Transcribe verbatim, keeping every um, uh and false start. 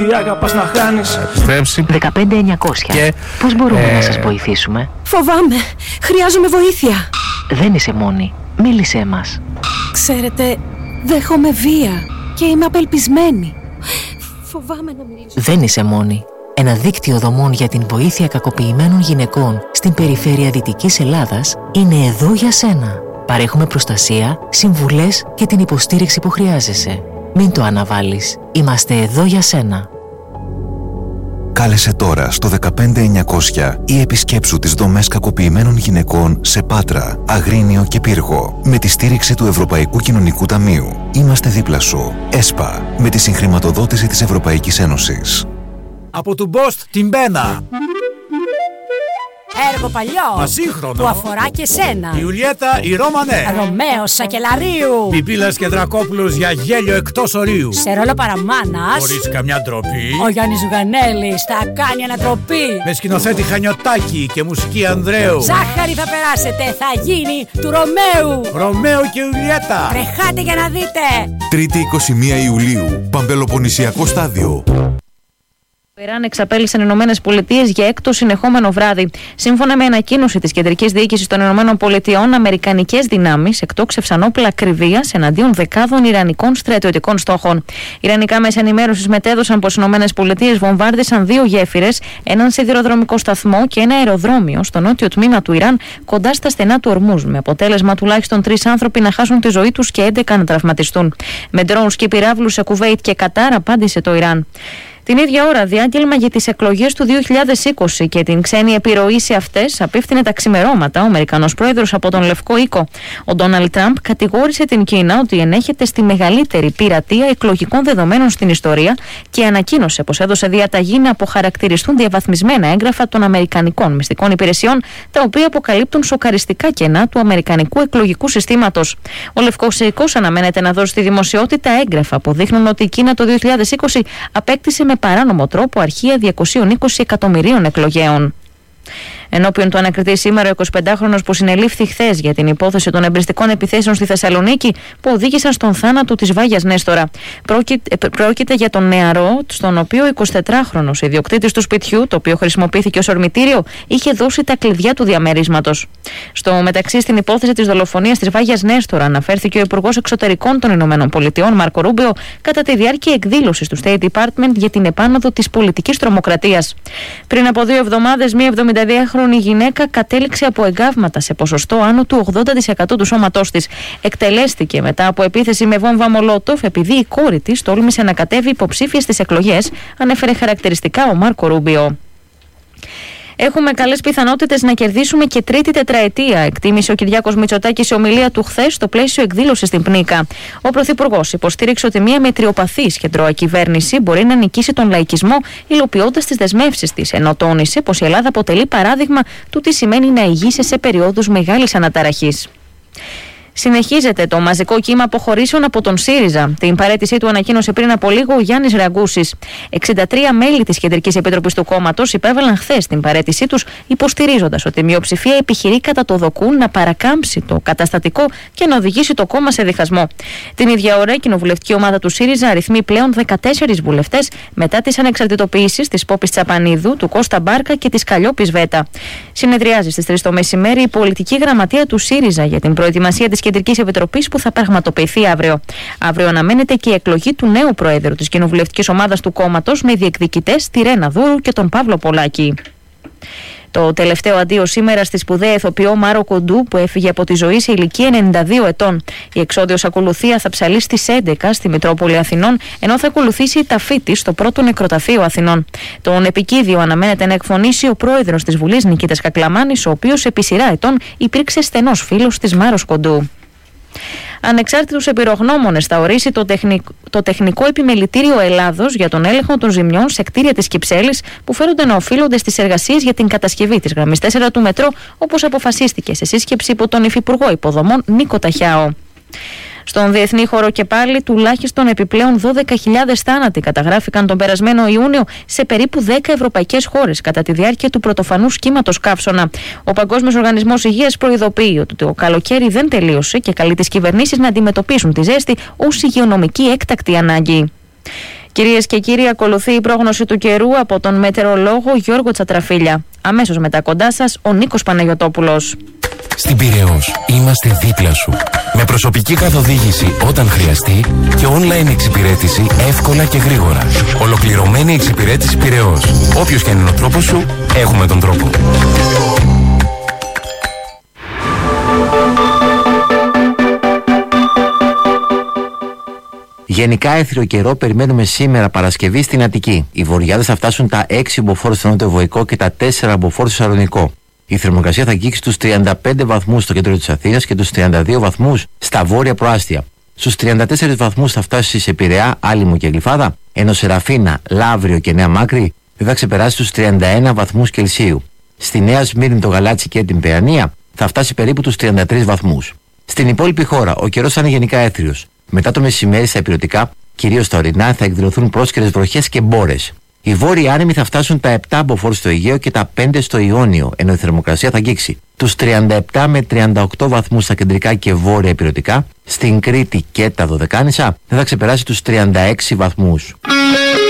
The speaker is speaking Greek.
Αγαπάς να χάνεις. Επιστρέψει. δεκαπέντε εννιακόσια. Και, πώς μπορούμε ε... να σας βοηθήσουμε? Φοβάμαι. Χρειάζομαι βοήθεια. Δεν είσαι μόνη. Μίλησέ μας. Ξέρετε, δέχομαι βία και είμαι απελπισμένη. Φοβάμαι να μιλήσω. Δεν είσαι μόνη. Ένα δίκτυο δομών για την βοήθεια κακοποιημένων γυναικών στην περιφέρεια Δυτικής Ελλάδας είναι εδώ για σένα. Παρέχουμε προστασία, συμβουλές και την υποστήριξη που χρειάζεσαι. Μην το αναβάλεις. Είμαστε εδώ για σένα. Κάλεσε τώρα στο δεκαπέντε εννιακόσια ή επισκέψου τις δομές κακοποιημένων γυναικών σε Πάτρα, Αγρίνιο και Πύργο με τη στήριξη του Ευρωπαϊκού Κοινωνικού Ταμείου. Είμαστε δίπλα σου. ΕΣΠΑ, με τη συγχρηματοδότηση της Ευρωπαϊκής Ένωσης. Από του Μπόστ την Μπένα. Έργο παλιό, ασύγχρονο, που αφορά και σένα. Ιουλιέτα η Ρώμανε. Ρωμαίος Σακελαρίου. Πιπίλας και Δρακόπουλος για γέλιο εκτός ορίου. Σε ρόλο παραμάνας, χωρίς καμιά ντροπή, ο Γιάννης Ζουγανέλης θα κάνει ανατροπή. Με σκηνοθέτη Χανιωτάκη και μουσική Ανδρέου. Ζάχαρη θα περάσετε, θα γίνει του Ρωμαίου. Ρωμαίο και Ιουλιέτα. Τρεχάτε για να δείτε. Τρίτη είκοσι μία Ιουλίου, Παμπελοποννησιακό στάδιο. Το Ιράν εξαπέλυσαν οι Ηνωμένες Πολιτείες για έκτο συνεχόμενο βράδυ. Σύμφωνα με ανακοίνωση της Κεντρικής Διοίκησης των Ηνωμένων Πολιτειών, αμερικανικές δυνάμεις εκτόξευσαν όπλα ακριβίας εναντίον δεκάδων ιρανικών στρατιωτικών στόχων. Ιρανικά μέσα ενημέρωσης μετέδωσαν πως οι Ηνωμένες Πολιτείες βομβάρδισαν δύο γέφυρες, έναν σιδηροδρομικό σταθμό και ένα αεροδρόμιο στο νότιο τμήμα του Ιράν, κοντά στα στενά του Ορμούζ, με αποτέλεσμα τουλάχιστον τρεις άνθρωποι να χάσουν τη ζωή τους και έντεκα να τραυματιστούν. Με ντρόουνς και πυράβλους σε Κουβέιτ και Κατάρ, απάντησε το Ιράν. Την ίδια ώρα, διάγγελμα για τις εκλογές του δύο χιλιάδες είκοσι και την ξένη επιρροή σε αυτές απίφθινε τα ξημερώματα ο Αμερικανός πρόεδρος από τον Λευκό Οίκο. Ο Ντόναλντ Τραμπ κατηγόρησε την Κίνα ότι ενέχεται στη μεγαλύτερη πειρατεία εκλογικών δεδομένων στην ιστορία και ανακοίνωσε πως έδωσε διαταγή να αποχαρακτηριστούν διαβαθμισμένα έγγραφα των Αμερικανικών μυστικών υπηρεσιών, τα οποία αποκαλύπτουν σοκαριστικά κενά του Αμερικανικού εκλογικού συστήματος. Ο Λευκός Οίκος αναμένεται να δώσει στη δημοσιότητα έγγραφα που δείχνουν ότι η Κίνα το δύο χιλιάδες είκοσι απέκτησε με παράνομο τρόπο αρχεία διακόσια είκοσι εκατομμυρίων εκλογέων. Ενώπιον του ανακριτή σήμερα, ο εικοσιπεντάχρονος που συνελήφθη χθες για την υπόθεση των εμπριστικών επιθέσεων στη Θεσσαλονίκη που οδήγησαν στον θάνατο της Βάγιας Νέστορα. Πρόκειται, πρόκειται για τον νεαρό, στον οποίο ο εικοσιτετράχρονος ιδιοκτήτης του σπιτιού, το οποίο χρησιμοποιήθηκε ως ορμητήριο, είχε δώσει τα κλειδιά του διαμερίσματος. Στο μεταξύ, στην υπόθεση της δολοφονίας της Βάγιας Νέστορα, αναφέρθηκε ο Υπουργός Εξωτερικών των Ηνωμένων Πολιτειών, Μάρκο Ρούμπιο, κατά τη διάρκεια εκδήλωσης του State Department για την επάνωδο της πολιτικής τρομοκρατίας. Πριν από δύο εβδομάδες, μία εβδομηνταδυάχρονη η γυναίκα κατέληξε από εγκάβματα σε ποσοστό άνω του ογδόντα τοις εκατό του σώματός της. Εκτελέστηκε μετά από επίθεση με βόμβα Μολότοφ επειδή η κόρη της τόλμησε να κατέβει υποψήφια στις εκλογές, ανέφερε χαρακτηριστικά ο Μάρκο Ρούμπιο. Έχουμε καλές πιθανότητες να κερδίσουμε και τρίτη τετραετία, εκτίμησε ο Κυριάκος Μητσοτάκης σε ομιλία του χθες στο πλαίσιο εκδήλωσης στην Πνίκα. Ο Πρωθυπουργός υποστήριξε ότι μια μετριοπαθής κεντρώα κυβέρνηση μπορεί να νικήσει τον λαϊκισμό, υλοποιώντας τις δεσμεύσεις της, ενώ τόνισε πως η Ελλάδα αποτελεί παράδειγμα του τι σημαίνει να ηγείσαι σε περιόδους μεγάλης αναταραχής. Συνεχίζεται το μαζικό κύμα αποχωρήσεων από τον ΣΥΡΙΖΑ. Την παραίτησή του ανακοίνωσε πριν από λίγο ο Γιάννης Ραγκούσης. εξήντα τρία μέλη της Κεντρικής Επιτροπής του κόμματος υπέβαλαν χθες την παραίτησή τους, υποστηρίζοντας ότι η μειοψηφία επιχειρεί κατά το δοκούν να παρακάμψει το καταστατικό και να οδηγήσει το κόμμα σε διχασμό. Την ίδια ώρα, η κοινοβουλευτική ομάδα του ΣΥΡΙΖΑ αριθμεί πλέον δεκατέσσερις βουλευτές μετά τις ανεξαρτητοποιήσεις της Πόπης Τσαπανίδου, του Κώστα Μπάρκα και της Καλλιόπης Βέτα. Συνεδριάζει στις τρεις το μεσημέρι η πολιτική γραμματεία του ΣΥΡΙΖΑ για την προετοιμασία της Κεντρικής Επιτροπής που θα πραγματοποιηθεί αύριο. Αύριο αναμένεται και η εκλογή του νέου Προέδρου της κοινοβουλευτικής ομάδας του κόμματος με διεκδικητές τη Ρένα Δούρου και τον Παύλο Πολάκη. Το τελευταίο αντίο σήμερα στη σπουδαία ηθοποιό Μάρο Κοντού που έφυγε από τη ζωή σε ηλικία ενενήντα δύο ετών. Η εξόδιος ακολουθία θα ψαλεί στις έντεκα στη Μητρόπολη Αθηνών, ενώ θα ακολουθήσει η ταφή της στο πρώτο νεκροταφείο Αθηνών. Τον επικίδιο αναμένεται να εκφωνήσει ο πρόεδρος της Βουλής Νικήτας Κακλαμάνης, ο οποίος επί σειρά ετών υπήρξε στενός φίλος της Μάρος Κοντού. Ανεξάρτητους εμπειρογνώμονες θα ορίσει το, τεχνικ... το Τεχνικό Επιμελητήριο Ελλάδος για τον έλεγχο των ζημιών σε κτίρια της Κυψέλης που φέρονται να οφείλονται στις εργασίες για την κατασκευή της γραμμής τέσσερα του μετρό, όπως αποφασίστηκε σε σύσκεψη υπό τον Υφυπουργό Υποδομών Νίκο Ταχιάο. Στον διεθνή χώρο και πάλι, τουλάχιστον επιπλέον δώδεκα χιλιάδες θάνατοι καταγράφηκαν τον περασμένο Ιούνιο σε περίπου δέκα ευρωπαϊκές χώρες κατά τη διάρκεια του πρωτοφανούς κύματος καύσωνα. Ο Παγκόσμιος Οργανισμός Υγείας προειδοποιεί ότι το καλοκαίρι δεν τελείωσε και καλεί τις κυβερνήσεις να αντιμετωπίσουν τη ζέστη ως υγειονομική έκτακτη ανάγκη. Κυρίες και κύριοι, ακολουθεί η πρόγνωση του καιρού από τον μετεωρολόγο Γιώργο Τσατραφίλια. Αμέσως μετά κοντά σας ο Νίκος Παναγιωτόπουλος. Στην Πειραιώς είμαστε δίπλα σου. Με προσωπική καθοδήγηση όταν χρειαστεί και online εξυπηρέτηση εύκολα και γρήγορα. Ολοκληρωμένη εξυπηρέτηση Πειραιώς. Όποιος και είναι ο τρόπος σου, έχουμε τον τρόπο. Γενικά έθριο καιρό περιμένουμε σήμερα Παρασκευή στην Αττική. Οι βορειάδες θα φτάσουν τα έξι μποφόρ στο νότιο Βοϊκό και τα τέσσερα μποφόρ στο Σαλονικό. Η θερμοκρασία θα αγγίξει τους τριάντα πέντε βαθμούς στο κέντρο της Αθήνας και τους τριάντα δύο βαθμούς στα βόρεια προάστια. Στους τριάντα τέσσερις βαθμούς θα φτάσει σε Πειραιά, Άλυμο και Γλυφάδα, ενώ Σεραφίνα, Λαύριο και Νέα Μάκρη δεν θα ξεπεράσει τους τριάντα ένα βαθμούς Κελσίου. Στη Νέα Σμύρνη, το Γαλάτσι και την Παιανία θα φτάσει περίπου τους τριάντα τρεις βαθμούς. Στην υπόλοιπη χώρα ο καιρός θα είναι γενικά έθριος. Μετά το μεσημέρι στα ηπειρωτικά, κυρίως στα ορεινά, θα εκδηλωθούν πρόσκαιρες βροχές και μπόρες. Οι βόρειοι άνεμοι θα φτάσουν τα επτά μποφόρ στο Αιγαίο και τα πέντε στο Ιόνιο, ενώ η θερμοκρασία θα αγγίξει τους τριάντα επτά με τριάντα οκτώ βαθμούς στα κεντρικά και βόρεια ηπειρωτικά. Στην Κρήτη και τα Δωδεκάνησα δεν θα ξεπεράσει τους τριάντα έξι βαθμούς.